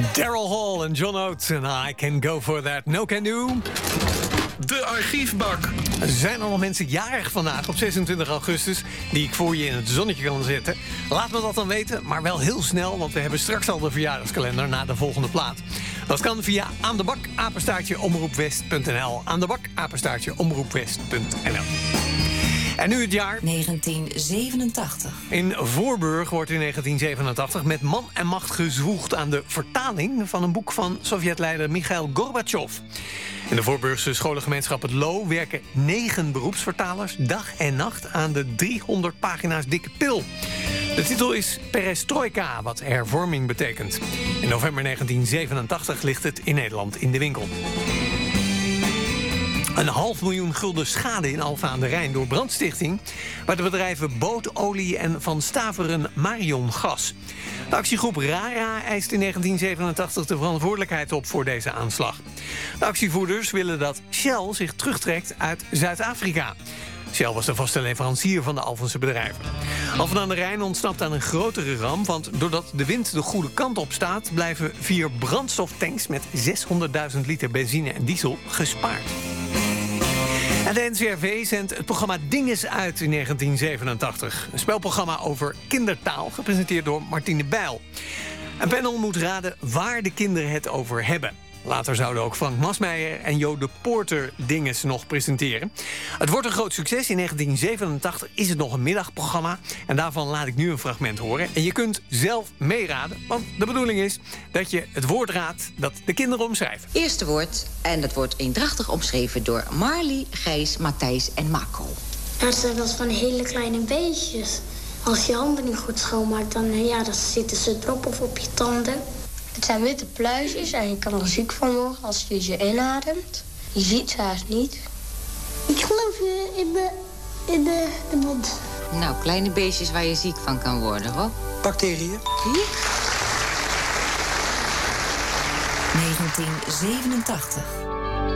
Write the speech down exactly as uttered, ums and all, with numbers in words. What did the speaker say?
Daryl Hall en John Oates en I Can Go For That. No Can Do. De archiefbak. Zijn er nog mensen jarig vandaag op zesentwintig augustus... die ik voor je in het zonnetje kan zetten? Laat me dat dan weten, maar wel heel snel... want we hebben straks al de verjaardagskalender na de volgende plaat. Dat kan via aan de bak, apenstaartje, omroepwest punt n l. Aan de bak, apenstaartje, omroepwest punt n l. En nu het jaar negentien zevenentachtig. In Voorburg wordt in negentien zevenentachtig met man en macht gezwoegd... aan de vertaling van een boek van Sovjetleider Michail Gorbachev. In de Voorburgse scholengemeenschap Het Loo werken negen beroepsvertalers... dag en nacht aan de driehonderd pagina's dikke pil. De titel is Perestroika, wat hervorming betekent. In november negentien zevenentachtig ligt het in Nederland in de winkel. Een half miljoen gulden schade in Alphen aan de Rijn door brandstichting... bij de bedrijven Bootolie en Van Staveren Marion Gas. De actiegroep RARA eist in negentien zevenentachtig de verantwoordelijkheid op voor deze aanslag. De actievoerders willen dat Shell zich terugtrekt uit Zuid-Afrika. Shell was de vaste leverancier van de Alphense bedrijven. Alphen aan de Rijn ontsnapt aan een grotere ramp... want doordat de wind de goede kant op staat... blijven vier brandstoftanks met zeshonderdduizend liter benzine en diesel gespaard. En de N C R V zendt het programma Dinges uit in negentien zevenentachtig. Een spelprogramma over kindertaal, gepresenteerd door Martine Bijl. Een panel moet raden waar de kinderen het over hebben. Later zouden ook Frank Masmeijer en Jo de Poorter Dinges nog presenteren. Het wordt een groot succes. In negentien zevenentachtig is het nog een middagprogramma. En daarvan laat ik nu een fragment horen. En je kunt zelf meeraden, want de bedoeling is... dat je het woord raadt dat de kinderen omschrijven. Eerste woord, en dat wordt eendrachtig omschreven door Marley, Gijs, Matthijs en Marco. Ja, het zijn wel van hele kleine beestjes. Als je je handen niet goed schoonmaakt, dan, ja, dan zitten ze drop of op je tanden. Het zijn witte pluisjes en je kan er ziek van worden als je ze inademt. Je ziet ze haast niet. Ik geloof in de, in de, de mond. Nou, kleine beestjes waar je ziek van kan worden, hoor. Bacteriën. Zie? negentien zevenentachtig.